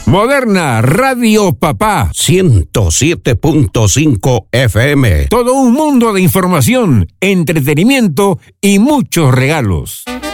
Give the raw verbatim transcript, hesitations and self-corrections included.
Moderna Radio Papá ciento siete punto cinco F M. Todo un mundo de información, entretenimiento y muchos regalos.